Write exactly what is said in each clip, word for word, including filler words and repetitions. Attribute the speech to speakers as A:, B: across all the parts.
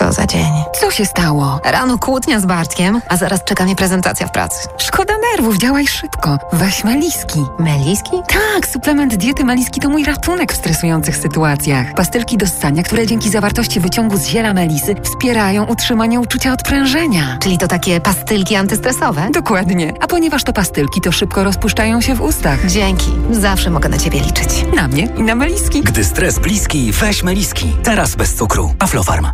A: Co za dzień.
B: Co się stało?
A: Rano kłótnia z Bartkiem, a zaraz czeka mnie prezentacja w pracy.
B: Szkoda nerwów, działaj szybko. Weź Meliski.
A: Meliski?
B: Tak, suplement diety Meliski to mój ratunek w stresujących sytuacjach. Pastylki do ssania, które dzięki zawartości wyciągu z ziela melisy wspierają utrzymanie uczucia odprężenia.
A: Czyli to takie pastylki antystresowe?
B: Dokładnie. A ponieważ to pastylki, to szybko rozpuszczają się w ustach.
A: Dzięki. Zawsze mogę na ciebie liczyć.
B: Na mnie i na Meliski.
C: Gdy stres bliski, weź Meliski. Teraz bez cukru. Aflofarm.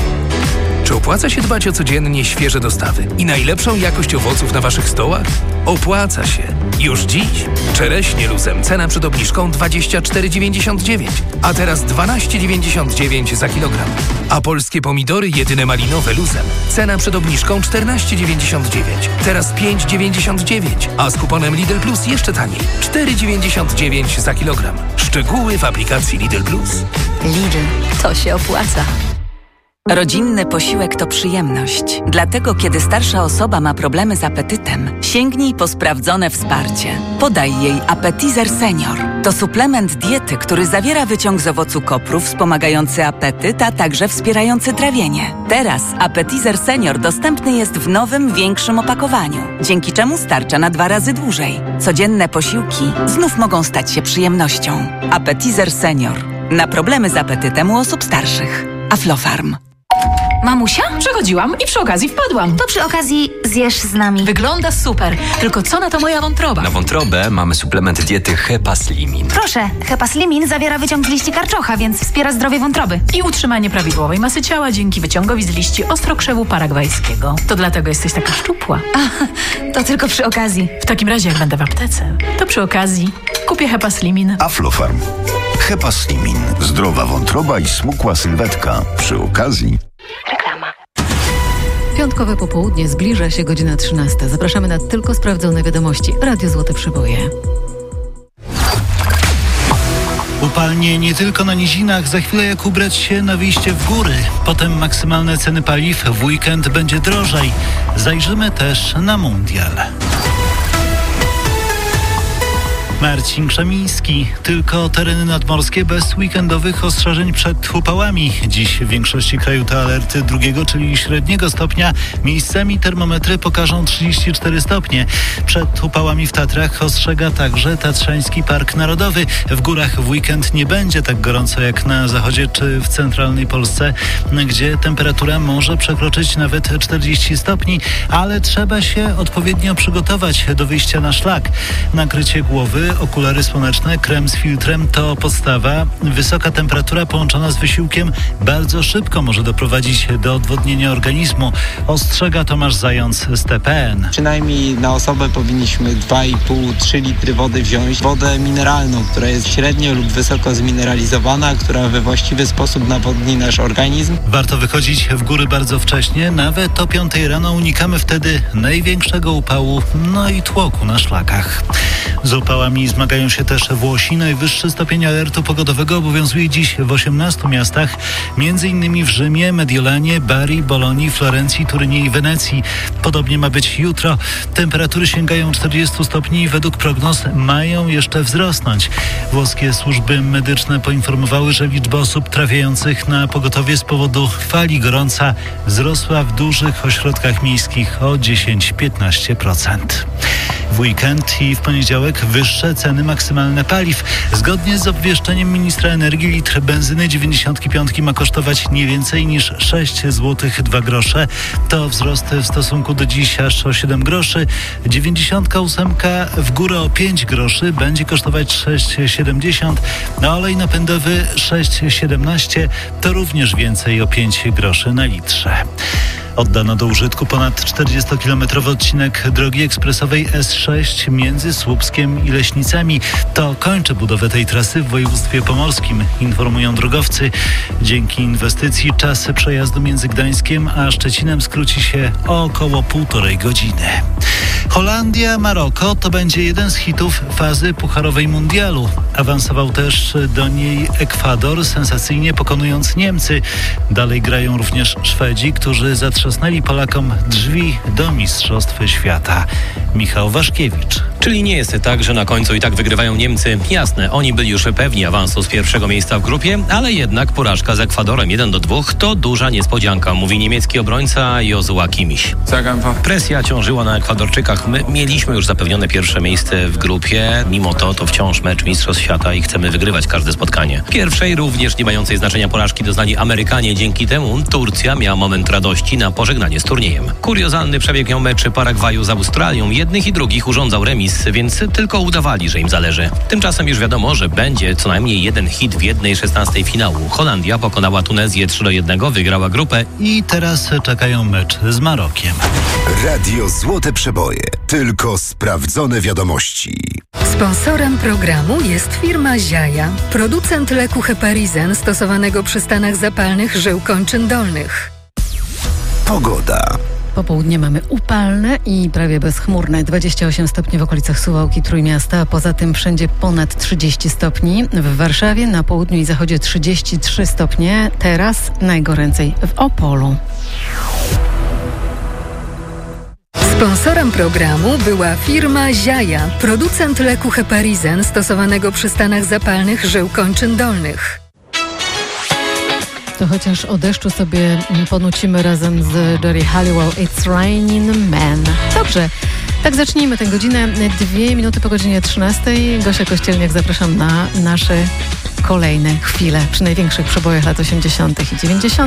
D: Czy opłaca się dbać o codziennie świeże dostawy i najlepszą jakość owoców na waszych stołach? Opłaca się. Już dziś. Czereśnie luzem cena przed obniżką dwadzieścia cztery dziewięćdziesiąt dziewięć, a teraz dwanaście dziewięćdziesiąt dziewięć za kilogram. A polskie pomidory jedyne malinowe luzem cena przed obniżką czternaście dziewięćdziesiąt dziewięć, teraz pięć dziewięćdziesiąt dziewięć, a z kuponem Lidl Plus jeszcze taniej cztery dziewięćdziesiąt dziewięć za kilogram. Szczegóły w aplikacji Lidl Plus.
A: Lidl, to się opłaca.
E: Rodzinny posiłek to przyjemność. Dlatego, kiedy starsza osoba ma problemy z apetytem, sięgnij po sprawdzone wsparcie. Podaj jej Appetizer Senior. To suplement diety, który zawiera wyciąg z owocu kopru wspomagający apetyt, a także wspierający trawienie. Teraz Appetizer Senior dostępny jest w nowym, większym opakowaniu, dzięki czemu starcza na dwa razy dłużej. Codzienne posiłki znów mogą stać się przyjemnością. Appetizer Senior. Na problemy z apetytem u osób starszych. Aflofarm.
F: Mamusia? Przechodziłam i przy okazji wpadłam.
G: To przy okazji zjesz z nami.
F: Wygląda super, tylko co na to moja wątroba?
C: Na wątrobę mamy suplement diety Hepaslimin.
G: Proszę, Hepaslimin zawiera wyciąg z liści karczocha, więc wspiera zdrowie wątroby.
F: I utrzymanie prawidłowej masy ciała dzięki wyciągowi z liści ostrokrzewu paragwajskiego. To dlatego jesteś taka szczupła.
G: A, to tylko przy okazji.
F: W takim razie, jak będę w aptece, to przy okazji kupię Hepaslimin.
H: Aflofarm. Hepaslimin. Zdrowa wątroba i smukła sylwetka. Przy okazji...
G: Reklama.
I: Piątkowe popołudnie, zbliża się godzina trzynasta. Zapraszamy na tylko sprawdzone wiadomości. Radio Złote Przyboje.
J: Upalnie nie tylko na nizinach, za chwilę jak ubrać się na wyjście w góry. Potem maksymalne ceny paliw, w weekend będzie drożej. Zajrzymy też na mundial. Marcin Krzemiński. Tylko tereny nadmorskie bez weekendowych ostrzeżeń przed upałami. Dziś w większości kraju te alerty drugiego, czyli średniego stopnia. Miejscami termometry pokażą trzydzieści cztery stopnie. Przed upałami w Tatrach ostrzega także Tatrzański Park Narodowy. W górach w weekend nie będzie tak gorąco jak na zachodzie czy w centralnej Polsce, gdzie temperatura może przekroczyć nawet czterdzieści stopni, ale trzeba się odpowiednio przygotować do wyjścia na szlak. Nakrycie głowy, okulary słoneczne, krem z filtrem to podstawa. Wysoka temperatura połączona z wysiłkiem bardzo szybko może doprowadzić do odwodnienia organizmu. Ostrzega Tomasz Zając z T P N.
K: Przynajmniej na osobę powinniśmy dwa i pół do trzech litry wody wziąć. Wodę mineralną, która jest średnio lub wysoko zmineralizowana, która we właściwy sposób nawodni nasz organizm.
J: Warto wychodzić w góry bardzo wcześnie, nawet o piątej rano. Unikamy wtedy największego upału, no i tłoku na szlakach. Z upałami zmagają się też Włosi. Najwyższy stopień alertu pogodowego obowiązuje dziś w osiemnastu miastach, między innymi w Rzymie, Mediolanie, Bari, Bolonii, Florencji, Turynie i Wenecji. Podobnie ma być jutro. Temperatury sięgają czterdziestu stopni i według prognoz mają jeszcze wzrosnąć. Włoskie służby medyczne poinformowały, że liczba osób trafiających na pogotowie z powodu fali gorąca wzrosła w dużych ośrodkach miejskich o dziesięć do piętnastu procent. W weekend i w poniedziałek wyższe ceny maksymalne paliw. Zgodnie z obwieszczeniem ministra energii litr benzyny dziewięćdziesiątki piątki ma kosztować nie więcej niż sześć złotych dwa grosze. To wzrost w stosunku do dziś aż o siedem groszy. dziewięćdziesiątka ósemka w górę o pięć groszy będzie kosztować sześć siedemdziesiąt. A olej napędowy sześć siedemnaście to również więcej o pięć groszy na litrze. Oddano do użytku ponad czterdziestokilometrowy odcinek drogi ekspresowej S sześć między Słupskiem i Leśnicami. To kończy budowę tej trasy w województwie pomorskim, informują drogowcy. Dzięki inwestycji czas przejazdu między Gdańskiem a Szczecinem skróci się o około półtorej godziny. Holandia, Maroko to będzie jeden z hitów fazy pucharowej mundialu. Awansował też do niej Ekwador, sensacyjnie pokonując Niemcy. Dalej grają również Szwedzi, którzy zatrzasnęli Polakom drzwi do Mistrzostw Świata. Michał Waszkiewicz.
L: Czyli nie jest tak, że na końcu i tak wygrywają Niemcy. Jasne, oni byli już pewni awansu z pierwszego miejsca w grupie, ale jednak porażka z Ekwadorem jeden do dwóch to duża niespodzianka, mówi niemiecki obrońca Jozua Kimmich. Presja ciążyła na Ekwadorczykach. My mieliśmy już zapewnione pierwsze miejsce w grupie. Mimo to to wciąż mecz Mistrzostw Świata i chcemy wygrywać każde spotkanie. Pierwszej, również nie mającej znaczenia porażki doznali Amerykanie. Dzięki temu Turcja miała moment radości na pożegnanie z turniejem. Kuriozalny przebieg miał meczy Paragwaju z Australią. Jednych i drugich urządzał remis, więc tylko udawali, że im zależy. Tymczasem już wiadomo, że będzie co najmniej jeden hit w jednej szesnastej finału. Holandia pokonała Tunezję trzy do jednego, wygrała grupę.
J: I teraz czekają mecz z Marokiem.
M: Radio Złote Przeboje. Tylko sprawdzone wiadomości.
N: Sponsorem programu jest firma Ziaja, producent leku Heparizen stosowanego przy stanach zapalnych żył kończyn dolnych.
M: Pogoda.
I: Popołudnie mamy upalne i prawie bezchmurne. dwadzieścia osiem stopni w okolicach Suwałki, Trójmiasta, a poza tym wszędzie ponad trzydzieści stopni. W Warszawie na południu i zachodzie trzydzieści trzy stopnie. Teraz najgoręcej w Opolu.
N: Sponsorem programu była firma Ziaja, producent leku Heparizen stosowanego przy stanach zapalnych żył kończyn dolnych.
I: To chociaż o deszczu sobie ponucimy razem z Jerry Halliwell It's Raining Men. Dobrze, tak zacznijmy tę godzinę. Dwie minuty po godzinie trzynastej. Gosia Kościelniak, zapraszam na nasze kolejne chwile przy największych przebojach lat osiemdziesiątych i dziewięćdziesiątych.